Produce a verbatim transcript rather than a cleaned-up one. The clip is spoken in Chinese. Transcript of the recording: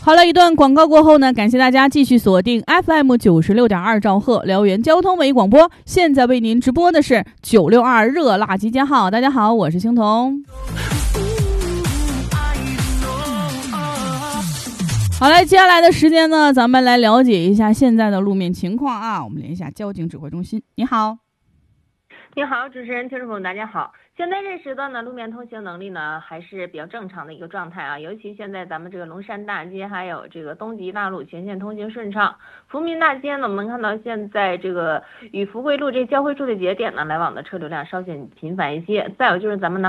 好了，一段广告过后呢，感谢大家继续锁定 F M 九十六点二兆赫辽源交通文艺广播。现在为您直播的是九六二热辣集结号。大家好，我是星彤。好嘞，接下来的时间呢，咱们来了解一下现在的路面情况啊。我们连一下交警指挥中心。你好。 你好，主持人、听众朋友，大家好。现在这时段呢，路面通行能力呢还是比较正常的一个状态啊。尤其现在咱们这个龙山大街还有这个东极大路全线通行顺畅。福民大街呢，我们看到现在这个与福贵路这交汇处的节点呢，来往的车流量稍显频繁一些。再有就是咱们南